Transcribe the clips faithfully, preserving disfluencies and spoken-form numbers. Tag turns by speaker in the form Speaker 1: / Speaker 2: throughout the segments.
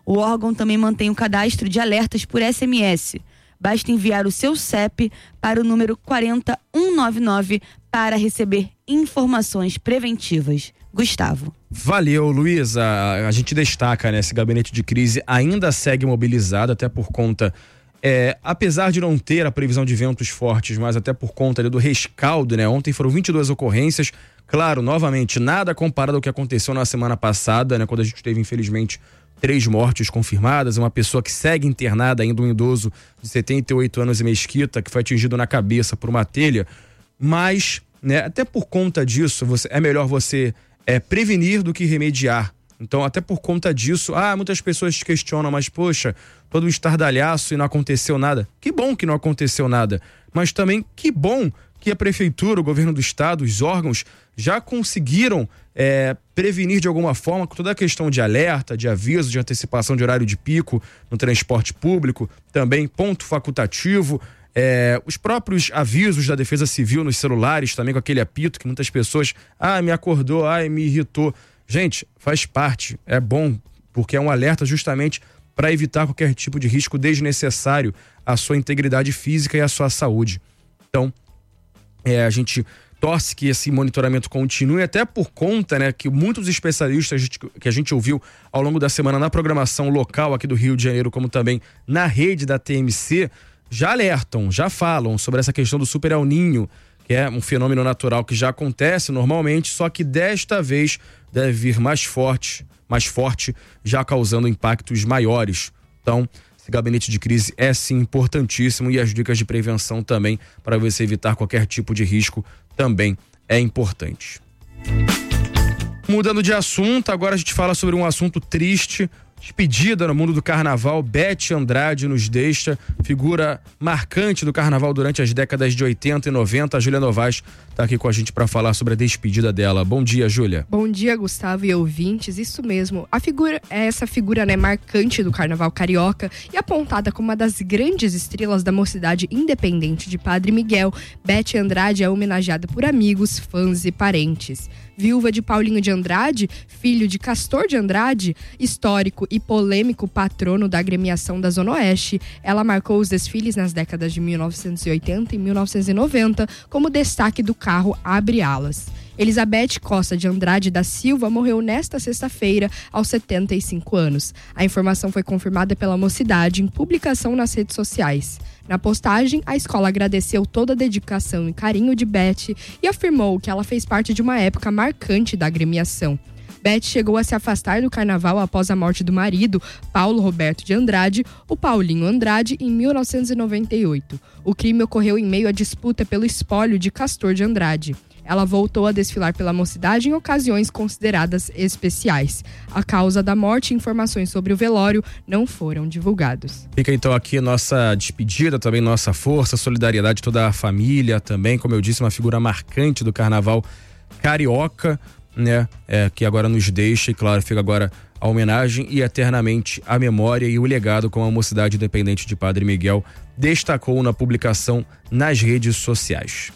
Speaker 1: O órgão também mantém o cadastro de alertas por S M S. Basta enviar o seu C E P para o número quatro zero um nove nove para receber informações preventivas. Gustavo.
Speaker 2: Valeu, Luísa. A gente destaca, né, esse gabinete de crise ainda segue mobilizado, até por conta, é, apesar de não ter a previsão de ventos fortes, mas até por conta ali, do rescaldo, né? Ontem foram vinte e duas ocorrências. Claro, novamente, nada comparado ao que aconteceu na semana passada, né? Quando a gente teve, infelizmente, três mortes confirmadas. Uma pessoa que segue internada, ainda um idoso de setenta e oito anos em Mesquita, que foi atingido na cabeça por uma telha. Mas, né, até por conta disso, você, é melhor você é, prevenir do que remediar. Então, até por conta disso, ah, muitas pessoas questionam, mas poxa, todo um estardalhaço e não aconteceu nada. Que bom que não aconteceu nada. Mas também que bom que a prefeitura, o governo do estado, os órgãos já conseguiram é, prevenir de alguma forma com toda a questão de alerta, de aviso, de antecipação de horário de pico no transporte público, também ponto facultativo, é, os próprios avisos da Defesa Civil nos celulares, também com aquele apito que muitas pessoas, ah, me acordou, ah, me irritou. Gente, faz parte, é bom, porque é um alerta justamente para evitar qualquer tipo de risco desnecessário à sua integridade física e à sua saúde. Então, é, a gente torce que esse monitoramento continue, até por conta, né, que muitos especialistas que a gente ouviu ao longo da semana na programação local aqui do Rio de Janeiro, como também na rede da T M C, já alertam, já falam sobre essa questão do Super El Niño, que é um fenômeno natural que já acontece normalmente, só que desta vez deve vir mais forte, mais forte, já causando impactos maiores. Então, esse gabinete de crise é sim importantíssimo e as dicas de prevenção também, para você evitar qualquer tipo de risco, também é importante. Mudando de assunto, agora a gente fala sobre um assunto triste. Despedida no mundo do carnaval, Beth Andrade nos deixa, figura marcante do carnaval durante as décadas de oitenta e noventa. A Júlia Novaes está aqui com a gente para falar sobre a despedida dela. Bom dia, Júlia.
Speaker 3: Bom dia, Gustavo e ouvintes. Isso mesmo. A figura, essa figura, né, marcante do carnaval carioca e apontada como uma das grandes estrelas da mocidade independente de Padre Miguel, Beth Andrade é homenageada por amigos, fãs e parentes. Viúva de Paulinho de Andrade, filho de Castor de Andrade, histórico e polêmico patrono da agremiação da Zona Oeste, ela marcou os desfiles nas décadas de mil novecentos e oitenta e mil novecentos e noventa como destaque do carro Abre Alas. Elizabeth Costa de Andrade da Silva morreu nesta sexta-feira, aos setenta e cinco anos. A informação foi confirmada pela mocidade em publicação nas redes sociais. Na postagem, a escola agradeceu toda a dedicação e carinho de Beth e afirmou que ela fez parte de uma época marcante da agremiação. Beth chegou a se afastar do carnaval após a morte do marido, Paulo Roberto de Andrade, o Paulinho Andrade, em mil novecentos e noventa e oito. O crime ocorreu em meio à disputa pelo espólio de Castor de Andrade. Ela voltou a desfilar pela mocidade em ocasiões consideradas especiais. A causa da morte e informações sobre o velório não foram divulgados.
Speaker 2: Fica então aqui nossa despedida, também nossa força, solidariedade, toda a família também, como eu disse, uma figura marcante do carnaval carioca, né, é, que agora nos deixa, e claro, fica agora a homenagem e eternamente a memória e o legado, como a mocidade independente de Padre Miguel destacou na publicação nas redes sociais.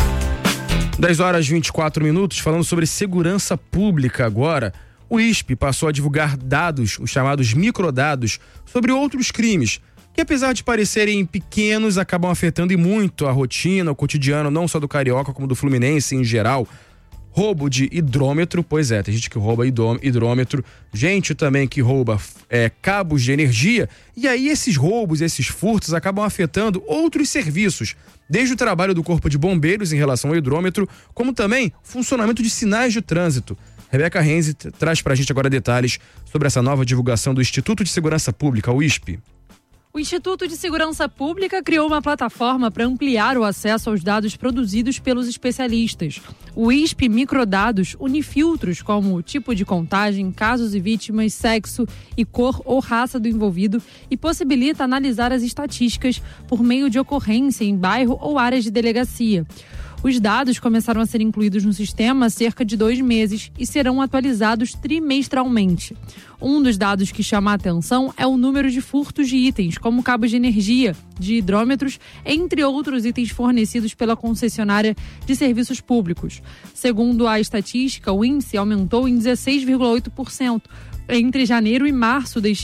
Speaker 2: dez horas e vinte e quatro minutos, falando sobre segurança pública agora. O I S P passou a divulgar dados, os chamados microdados, sobre outros crimes, que apesar de parecerem pequenos, acabam afetando e muito a rotina, o cotidiano, não só do Carioca, como do Fluminense em geral. Roubo de hidrômetro, pois é, tem gente que rouba hidrômetro, gente também que rouba é, cabos de energia, e aí esses roubos, esses furtos acabam afetando outros serviços, desde o trabalho do Corpo de Bombeiros em relação ao hidrômetro, como também o funcionamento de sinais de trânsito. Rebeca Renzi traz pra gente agora detalhes sobre essa nova divulgação do Instituto de Segurança Pública, o I S P.
Speaker 4: O Instituto de Segurança Pública criou uma plataforma para ampliar o acesso aos dados produzidos pelos especialistas. O I S P Microdados une filtros como tipo de contagem, casos e vítimas, sexo e cor ou raça do envolvido e possibilita analisar as estatísticas por meio de ocorrência em bairro ou áreas de delegacia. Os dados começaram a ser incluídos no sistema há cerca de dois meses e serão atualizados trimestralmente. Um dos dados que chama a atenção é o número de furtos de itens, como cabos de energia, de hidrômetros, entre outros itens fornecidos pela concessionária de serviços públicos. Segundo a estatística, o índice aumentou em dezesseis vírgula oito por cento entre janeiro e março deste